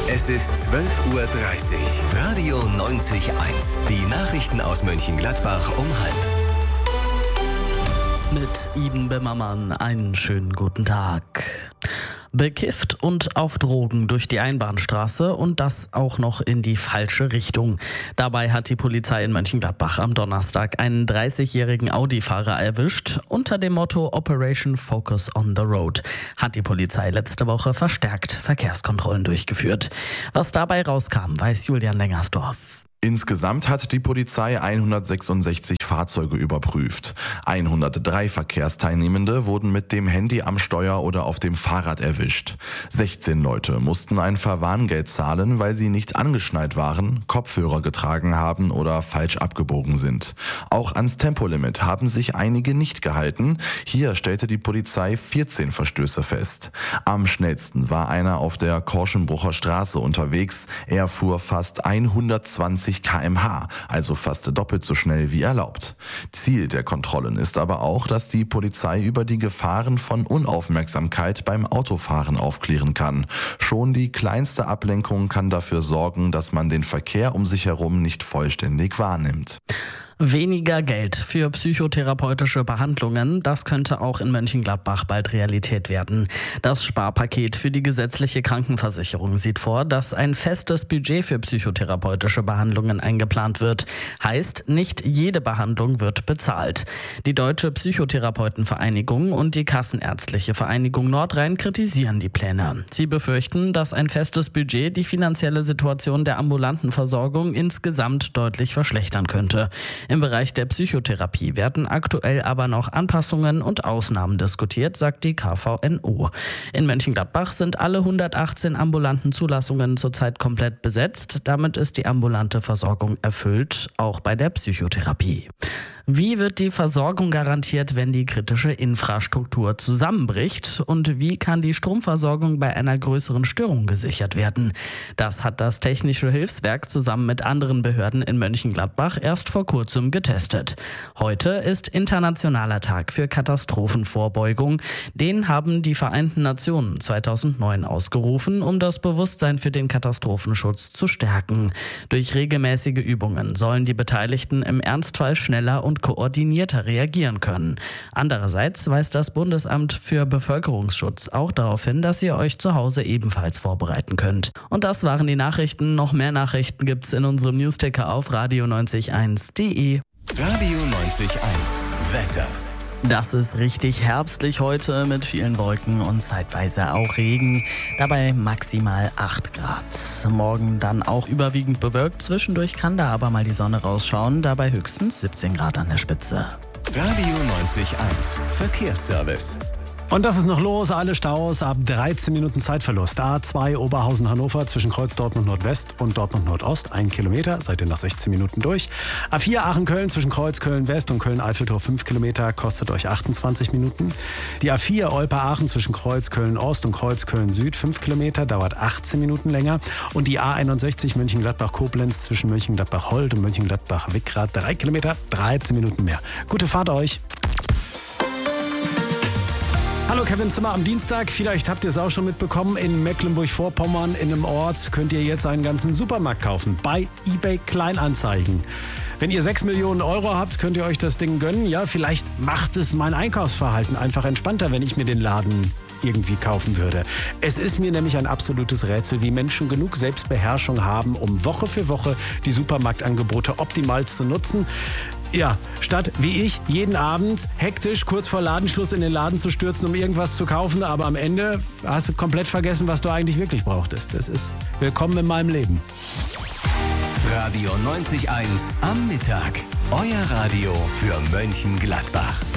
Es ist 12:30 Uhr. Radio 90.1. Die Nachrichten aus Mönchengladbach um 12:30. Mit Iden Bimmermann einen schönen guten Tag. Bekifft und auf Drogen durch die Einbahnstraße und das auch noch in die falsche Richtung. Dabei hat die Polizei in Mönchengladbach am Donnerstag einen 30-jährigen Audi-Fahrer erwischt. Unter dem Motto Operation Focus on the Road hat die Polizei letzte Woche verstärkt Verkehrskontrollen durchgeführt. Was dabei rauskam, weiß Julian Lengersdorf. Insgesamt hat die Polizei 166 Fahrzeuge überprüft. 103 Verkehrsteilnehmende wurden mit dem Handy am Steuer oder auf dem Fahrrad erwischt. 16 Leute mussten ein Verwarngeld zahlen, weil sie nicht angeschnallt waren, Kopfhörer getragen haben oder falsch abgebogen sind. Auch ans Tempolimit haben sich einige nicht gehalten. Hier stellte die Polizei 14 Verstöße fest. Am schnellsten war einer auf der Korschenbrucher Straße unterwegs. Er fuhr fast 120 km/h, also fast doppelt so schnell wie erlaubt. Ziel der Kontrollen ist aber auch, dass die Polizei über die Gefahren von Unaufmerksamkeit beim Autofahren aufklären kann. Schon die kleinste Ablenkung kann dafür sorgen, dass man den Verkehr um sich herum nicht vollständig wahrnimmt. Weniger Geld für psychotherapeutische Behandlungen, das könnte auch in Mönchengladbach bald Realität werden. Das Sparpaket für die gesetzliche Krankenversicherung sieht vor, dass ein festes Budget für psychotherapeutische Behandlungen eingeplant wird. Heißt, nicht jede Behandlung wird bezahlt. Die Deutsche Psychotherapeutenvereinigung und die Kassenärztliche Vereinigung Nordrhein kritisieren die Pläne. Sie befürchten, dass ein festes Budget die finanzielle Situation der ambulanten Versorgung insgesamt deutlich verschlechtern könnte. Im Bereich der Psychotherapie werden aktuell aber noch Anpassungen und Ausnahmen diskutiert, sagt die KVNO. In Mönchengladbach sind alle 118 ambulanten Zulassungen zurzeit komplett besetzt. Damit ist die ambulante Versorgung erfüllt, auch bei der Psychotherapie. Wie wird die Versorgung garantiert, wenn die kritische Infrastruktur zusammenbricht? Und wie kann die Stromversorgung bei einer größeren Störung gesichert werden? Das hat das Technische Hilfswerk zusammen mit anderen Behörden in Mönchengladbach erst vor kurzem getestet. Heute ist Internationaler Tag für Katastrophenvorbeugung. Den haben die Vereinten Nationen 2009 ausgerufen, um das Bewusstsein für den Katastrophenschutz zu stärken. Durch regelmäßige Übungen sollen die Beteiligten im Ernstfall schneller und koordinierter reagieren können. Andererseits weist das Bundesamt für Bevölkerungsschutz auch darauf hin, dass ihr euch zu Hause ebenfalls vorbereiten könnt. Und das waren die Nachrichten. Noch mehr Nachrichten gibt's in unserem Newsticker auf radio90.1.de. Radio 90.1 Wetter. Das ist richtig herbstlich heute mit vielen Wolken und zeitweise auch Regen. Dabei maximal 8 Grad. Morgen dann auch überwiegend bewölkt. Zwischendurch kann da aber mal die Sonne rausschauen. Dabei höchstens 17 Grad an der Spitze. Radio 90.1 Verkehrsservice. Und das ist noch los, alle Staus ab 13 Minuten Zeitverlust. A2 Oberhausen-Hannover zwischen Kreuz Dortmund Nordwest und Dortmund Nordost, 1 Kilometer, seid ihr nach 16 Minuten durch. A4 Aachen-Köln zwischen Kreuz Köln-West und Köln-Eiffeltor 5 Kilometer, kostet euch 28 Minuten. Die A4 Olpe-Aachen zwischen Kreuz Köln-Ost und Kreuz Köln-Süd 5 Kilometer, dauert 18 Minuten länger. Und die A61 Mönchengladbach-Koblenz zwischen Mönchengladbach-Holt und Mönchengladbach-Wickrath 3 Kilometer, 13 Minuten mehr. Gute Fahrt euch! Hallo, Kevin Zimmer am Dienstag. Vielleicht habt ihr es auch schon mitbekommen. In Mecklenburg-Vorpommern in einem Ort könnt ihr jetzt einen ganzen Supermarkt kaufen. Bei eBay Kleinanzeigen. Wenn ihr 6 Millionen Euro habt, könnt ihr euch das Ding gönnen. Ja, vielleicht macht es mein Einkaufsverhalten einfach entspannter, wenn ich mir den Laden irgendwie kaufen würde. Es ist mir nämlich ein absolutes Rätsel, wie Menschen genug Selbstbeherrschung haben, um Woche für Woche die Supermarktangebote optimal zu nutzen. Ja, statt wie ich jeden Abend hektisch kurz vor Ladenschluss in den Laden zu stürzen, um irgendwas zu kaufen, aber am Ende hast du komplett vergessen, was du eigentlich wirklich brauchtest. Das ist willkommen in meinem Leben. Radio 90.1 am Mittag. Euer Radio für Mönchengladbach.